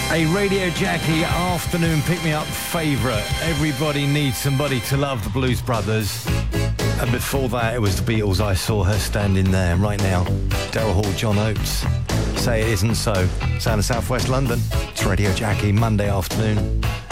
A Radio Jackie afternoon pick-me-up favourite. Everybody needs somebody to love, the Blues Brothers. And before that, it was the Beatles. I Saw Her Standing There. Right now, Daryl Hall, John Oates. Say It Isn't So. Sound of South West London. It's Radio Jackie, Monday afternoon.